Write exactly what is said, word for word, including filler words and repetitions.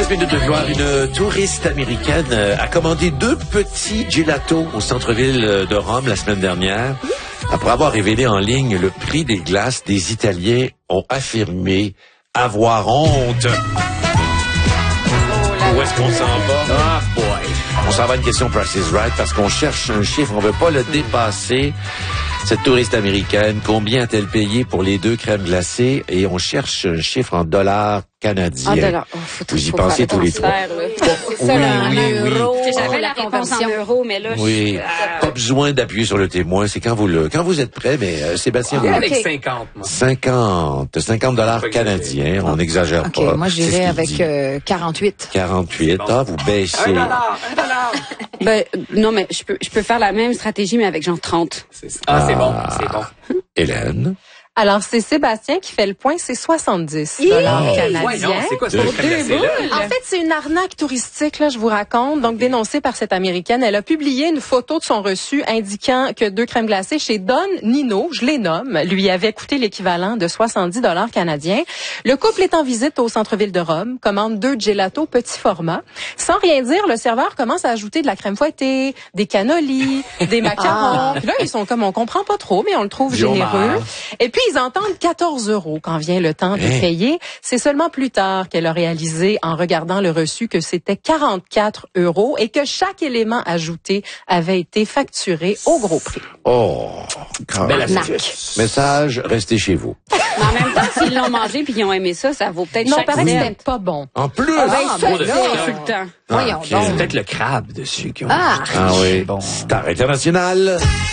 treize minutes de gloire, une touriste américaine a commandé deux petits gelatos au centre-ville de Rome la semaine dernière. Après avoir révélé en ligne le prix des glaces, des Italiens ont affirmé avoir honte. Où est-ce qu'on s'en va? Ah, boy. On s'en va à une question Price is Right parce qu'on cherche un chiffre, on veut pas le dépasser. Cette touriste américaine, combien a-t-elle payé pour les deux crèmes glacées? Et on cherche un chiffre en dollars canadiens. En dollars. Oh, faut Vous y pensez tous les trois. C'est ça, Oui, là, oui, en oui. euros. J'avais la la réponse en conversion. euros, mais là, Oui, je... pas besoin d'appuyer sur le témoin, c'est quand vous le, quand vous êtes prêt, mais euh, Sébastien, Viens vous... avec Ok. cinquante, moi. cinquante, cinquante dollars canadiens, on n'exagère OK, pas. moi, C'est ce j'irais qu'il avec dit. euh, quarante-huit. quarante-huit, ah, vous baissez. Un dollar, un dollar. Ben, non, mais je peux, je peux faire la même stratégie, mais avec genre trente. C'est ça. Ah, c'est bon, c'est bon. Hélène? Alors, c'est Sébastien qui fait le point, c'est soixante-dix Hi! dollars Voyons, canadiens. c'est quoi ce Deux crème glacée-là? En fait, c'est une arnaque touristique, là, je vous raconte. Donc, dénoncée par cette Américaine. Elle a publié une photo de son reçu indiquant que deux crèmes glacées chez Don Nino, je les nomme, lui avaient coûté l'équivalent de soixante-dix dollars canadiens. Le couple est en visite au centre-ville de Rome, commande deux gelatos petit format. Sans rien dire, le serveur commence à ajouter de la crème fouettée, des cannolis, des macarons. Puis là, ils sont comme, on comprend pas trop, mais on le trouve Yo, généreux. man. Et puis, ils entendent quatorze euros quand vient le temps de Hein? payer. C'est seulement plus tard qu'elle a réalisé, en regardant le reçu, que c'était quarante-quatre euros et que chaque élément ajouté avait été facturé au gros prix. Oh, quand Belle même. astuce. Message, restez chez vous. Mais en même temps, s'ils l'ont mangé puis qu'ils ont aimé ça, ça vaut peut-être Non, chaque paraît que net. c'était pas bon. En plus! Ah, ben, Ah, ça, ben c'est là. insultant. Voyons ok. donc. C'est peut-être le crabe dessus qui ont Ah. Ah oui, Bon. Star international.